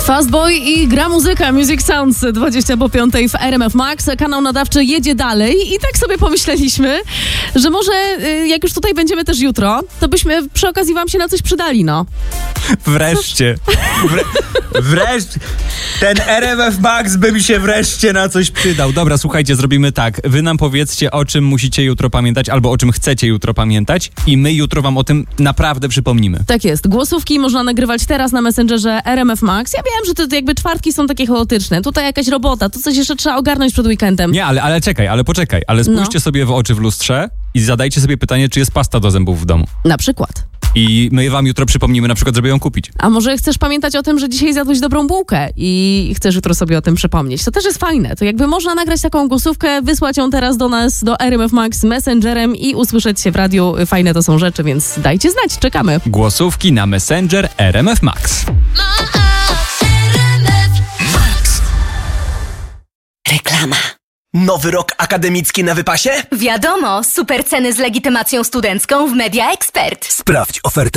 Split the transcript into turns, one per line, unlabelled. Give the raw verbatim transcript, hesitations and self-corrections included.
Fastboy i gra muzyka, Music Sounds, dwadzieścia po piątej w R M F Max. Kanał nadawczy jedzie dalej i tak sobie pomyśleliśmy, że może jak już tutaj będziemy też jutro, to byśmy przy okazji wam się na coś przydali, no.
Wreszcie. Wre- wreszcie. Ten R M F Max by mi się wreszcie na coś przydał. Dobra, słuchajcie, zrobimy tak. Wy nam powiedzcie, o czym musicie jutro pamiętać, albo o czym chcecie jutro pamiętać i my jutro wam o tym naprawdę przypomnimy.
Tak jest. Głosówki można nagrywać teraz na Messengerze R M F Max. Ja wiem, że to jakby czwartki są takie chaotyczne. Tutaj jakaś robota, to coś jeszcze trzeba ogarnąć przed weekendem.
Nie, ale, ale czekaj, ale poczekaj. Ale spójrzcie
No.
sobie w oczy w lustrze i zadajcie sobie pytanie, czy jest pasta do zębów w domu.
Na przykład.
I my wam jutro przypomnimy na przykład, żeby ją kupić.
A może chcesz pamiętać o tym, że dzisiaj zjadłeś dobrą bułkę i chcesz jutro sobie o tym przypomnieć. To też jest fajne. To jakby można nagrać taką głosówkę, wysłać ją teraz do nas, do R M F Max Messengerem i usłyszeć się w radiu. Fajne to są rzeczy, więc dajcie znać. Czekamy.
Głosówki na Messenger R M F Max.
Reklama. Nowy rok akademicki na wypasie?
Wiadomo, super ceny z legitymacją studencką w Media Expert.
Sprawdź ofertę